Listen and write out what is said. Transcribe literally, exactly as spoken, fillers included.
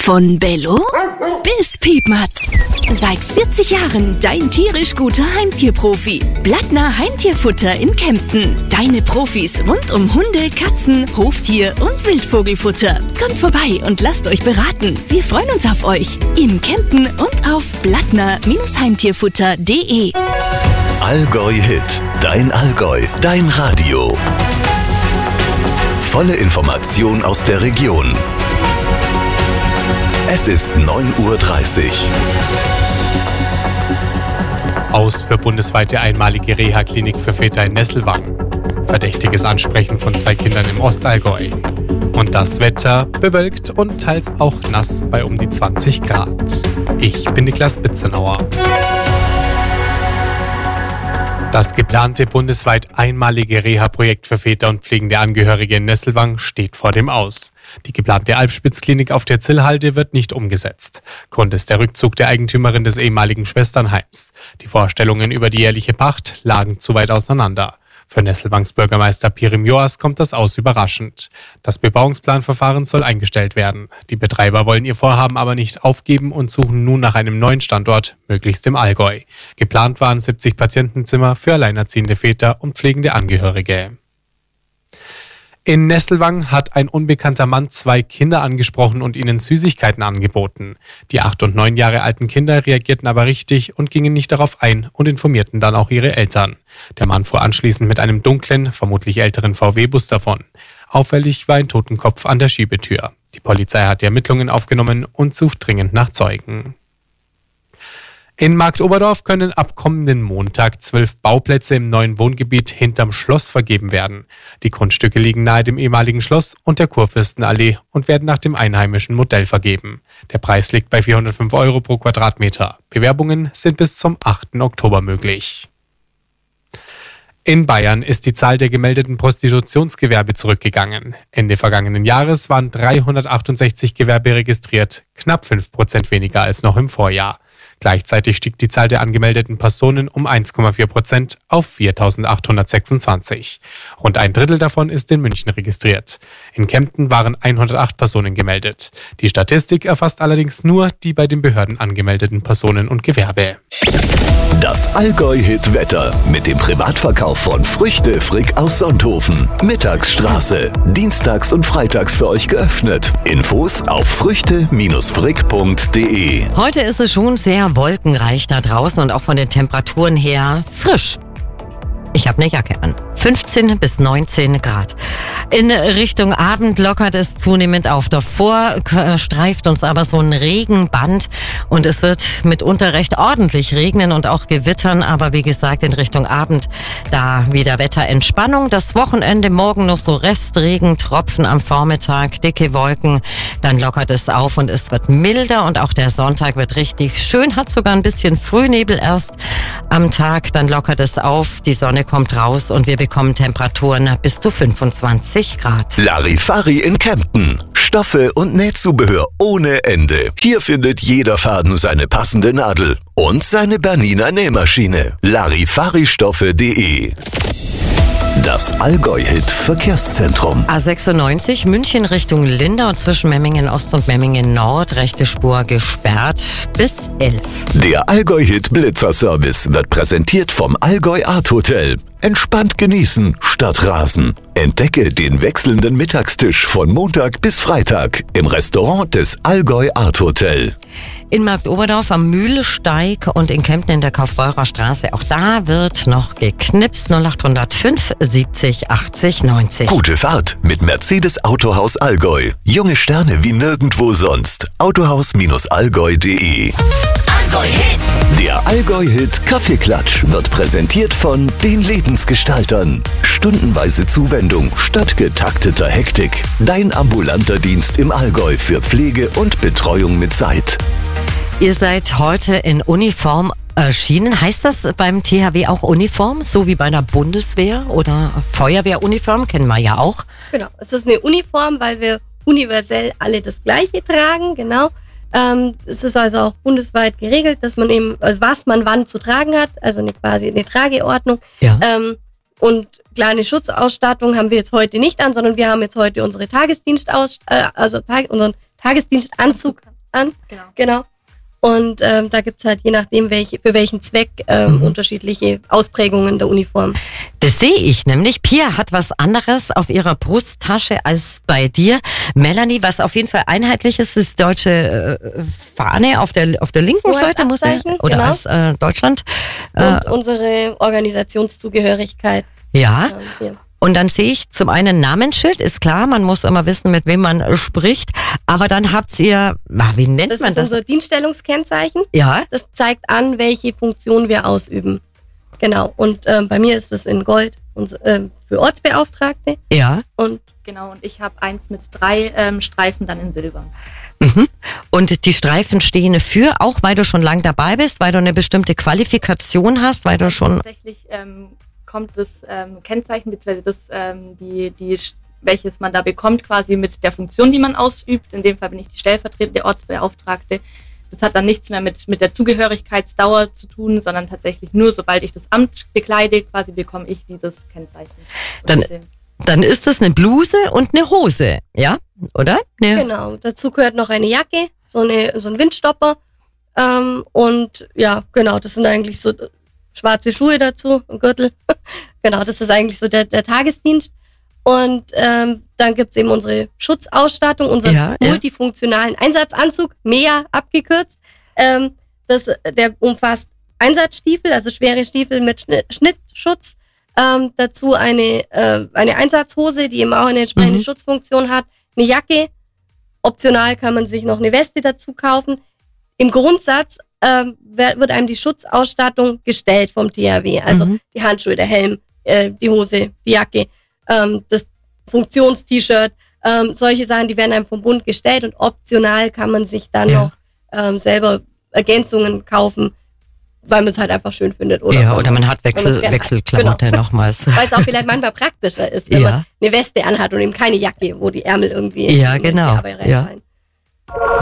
Von Bello bis Piepmatz. Seit vierzig Jahren dein tierisch guter Heimtierprofi. Blattner Heimtierfutter in Kempten. Deine Profis rund um Hunde, Katzen, Hoftier und Wildvogelfutter. Kommt vorbei und lasst euch beraten. Wir freuen uns auf euch in Kempten und auf blattner Heimtierfutter punkt de. Allgäu Hit. Dein Allgäu. Dein Radio. Volle Information aus der Region. Es ist neun Uhr dreißig. Aus für bundesweite einmalige Reha-Klinik für Väter in Nesselwang. Verdächtiges Ansprechen von zwei Kindern im Ostallgäu. Und das Wetter bewölkt und teils auch nass bei um die zwanzig Grad. Ich bin Niklas Bitzenauer. Das geplante bundesweit einmalige Reha-Projekt für Väter und pflegende Angehörige in Nesselwang steht vor dem Aus. Die geplante Alpspitzklinik auf der Zillhalde wird nicht umgesetzt. Grund ist der Rückzug der Eigentümerin des ehemaligen Schwesternheims. Die Vorstellungen über die jährliche Pacht lagen zu weit auseinander. Für Nesselwangs Bürgermeister Pirim Joas kommt das Aus überraschend. Das Bebauungsplanverfahren soll eingestellt werden. Die Betreiber wollen ihr Vorhaben aber nicht aufgeben und suchen nun nach einem neuen Standort, möglichst im Allgäu. Geplant waren siebzig Patientenzimmer für alleinerziehende Väter und pflegende Angehörige. In Nesselwang hat ein unbekannter Mann zwei Kinder angesprochen und ihnen Süßigkeiten angeboten. Die acht und neun Jahre alten Kinder reagierten aber richtig und gingen nicht darauf ein und informierten dann auch ihre Eltern. Der Mann fuhr anschließend mit einem dunklen, vermutlich älteren V W-Bus davon. Auffällig war ein Totenkopf an der Schiebetür. Die Polizei hat die Ermittlungen aufgenommen und sucht dringend nach Zeugen. In Marktoberdorf können ab kommenden Montag zwölf Bauplätze im neuen Wohngebiet hinterm Schloss vergeben werden. Die Grundstücke liegen nahe dem ehemaligen Schloss und der Kurfürstenallee und werden nach dem einheimischen Modell vergeben. Der Preis liegt bei vierhundertfünf Euro pro Quadratmeter. Bewerbungen sind bis zum achten Oktober möglich. In Bayern ist die Zahl der gemeldeten Prostitutionsgewerbe zurückgegangen. Ende vergangenen Jahres waren dreihundertachtundsechzig Gewerbe registriert, knapp fünf Prozent weniger als noch im Vorjahr. Gleichzeitig stieg die Zahl der angemeldeten Personen um eins Komma vier Prozent auf viertausendachthundertsechsundzwanzig. Rund ein Drittel davon ist in München registriert. In Kempten waren hundertacht Personen gemeldet. Die Statistik erfasst allerdings nur die bei den Behörden angemeldeten Personen und Gewerbe. Das Allgäu-Hit-Wetter mit dem Privatverkauf von Früchte Frick aus Sonthofen. Mittagsstraße. Dienstags und freitags für euch geöffnet. Infos auf früchte Frick punkt de. Heute ist es schon sehr wolkenreich da draußen und auch von den Temperaturen her frisch. Ich habe eine Jacke an. fünfzehn bis neunzehn Grad. In Richtung Abend lockert es zunehmend auf. Davor streift uns aber so ein Regenband und es wird mitunter recht ordentlich regnen und auch gewittern. Aber wie gesagt, in Richtung Abend da wieder Wetterentspannung. Das Wochenende morgen noch so Restregen, Tropfen am Vormittag, dicke Wolken. Dann lockert es auf und es wird milder und auch der Sonntag wird richtig schön. Hat sogar ein bisschen Frühnebel erst am Tag. Dann lockert es auf, die Sonne kommt raus und wir bekommen Temperaturen bis zu fünfundzwanzig Grad. Larifari in Kempten. Stoffe und Nähzubehör ohne Ende. Hier findet jeder Faden seine passende Nadel und seine Bernina Nähmaschine. Larifaristoffe punkt de. Das Allgäu-Hit Verkehrszentrum. A sechsundneunzig München Richtung Lindau zwischen Memmingen Ost und Memmingen Nord. Rechte Spur gesperrt bis elf. Der Allgäu-Hit Blitzerservice wird präsentiert vom Allgäu Art Hotel. Entspannt genießen statt rasen. Entdecke den wechselnden Mittagstisch von Montag bis Freitag im Restaurant des Allgäu Art Hotel. In Marktoberdorf am Mühlsteig und in Kempten in der Kaufbeurer Straße. Auch da wird noch geknipst. null acht null fünf siebzig achtzig neunzig. Gute Fahrt mit Mercedes Autohaus Allgäu. Junge Sterne wie nirgendwo sonst. autohaus allgäu punkt de. Allgäu-Hit. Der Allgäu-Hit Kaffeeklatsch wird präsentiert von den Lebensgestaltern. Stundenweise Zuwendung statt getakteter Hektik. Dein ambulanter Dienst im Allgäu für Pflege und Betreuung mit Zeit. Ihr seid heute in Uniform erschienen. Heißt das beim T H W auch Uniform, so wie bei der Bundeswehr oder Feuerwehruniform? Kennen wir ja auch. Genau, es ist eine Uniform, weil wir universell alle das Gleiche tragen, genau. Ähm, es ist also auch bundesweit geregelt, dass man eben, also was man wann zu tragen hat, also eine quasi eine Trageordnung. Ja. Ähm, und kleine Schutzausstattung haben wir jetzt heute nicht an, sondern wir haben jetzt heute unsere Tagesdienstaus, äh, also Tag, unseren Tagesdienstanzug an. Genau. Genau. Und ähm, da gibt's halt je nachdem, welche, für welchen Zweck ähm, mhm. unterschiedliche Ausprägungen der Uniform. Das sehe ich nämlich. Pia hat was anderes auf ihrer Brusttasche als bei dir. Melanie, was auf jeden Fall einheitlich ist, ist die deutsche äh, Fahne auf der auf der linken So als Seite, muss ich, Abzeichen, oder genau. als äh, Deutschland. Und Äh, unsere Organisationszugehörigkeit. ja. Ähm, hier. Und dann sehe ich zum einen Namensschild, ist klar, man muss immer wissen, mit wem man äh, spricht. Aber dann habt ihr, na, wie nennt Das man ist das? unser Dienststellungskennzeichen. Ja, Das zeigt an, welche Funktion wir ausüben. Genau. Und ähm, bei mir ist das in Gold und, ähm, für Ortsbeauftragte. ja. Und Genau, und ich habe eins mit drei ähm, Streifen dann in Silber. Mhm. Und die Streifen stehen für, auch weil du schon lang dabei bist, weil du eine bestimmte Qualifikation hast, weil du schon... Tatsächlich ähm, kommt das ähm, Kennzeichen, beziehungsweise das, ähm, die, die, welches man da bekommt, quasi mit der Funktion, die man ausübt. In dem Fall bin ich die stellvertretende Ortsbeauftragte. Das hat dann nichts mehr mit, mit der Zugehörigkeitsdauer zu tun, sondern tatsächlich nur, sobald ich das Amt bekleide, quasi bekomme ich dieses Kennzeichen. Dann, dann ist das eine Bluse und eine Hose, ja? Oder? Ne? genau, dazu gehört noch eine Jacke, so, eine, so ein Windstopper. Ähm, und ja, genau, das sind eigentlich so schwarze Schuhe dazu, ein Gürtel. Genau, das ist eigentlich so der, der Tagesdienst. Und ähm, dann gibt's eben unsere Schutzausstattung, unseren Ja, ja. multifunktionalen Einsatzanzug, M E A abgekürzt. Ähm, das, der umfasst Einsatzstiefel, also schwere Stiefel mit Schnitt, Schnittschutz. Ähm, dazu eine, äh, eine Einsatzhose, die eben auch eine entsprechende Mhm. Schutzfunktion hat. Eine Jacke. Optional kann man sich noch eine Weste dazu kaufen. Im Grundsatz ähm, wird wird einem die Schutzausstattung gestellt vom T H W. Also Mhm. die Handschuhe, der Helm, äh, die Hose, die Jacke, ähm, das Funktions-T-Shirt, ähm, solche Sachen, die werden einem vom Bund gestellt und optional kann man sich dann Ja. noch ähm, selber Ergänzungen kaufen, weil man es halt einfach schön findet. Oder, Ja, oder man hat wenn man's Wechsel, gerne hat. Wechselklamotte nochmals. Weil es auch vielleicht manchmal praktischer ist, wenn Ja. man eine Weste anhat und eben keine Jacke, wo die Ärmel irgendwie Ja, in die genau. Arbeit Ja. reinfallen.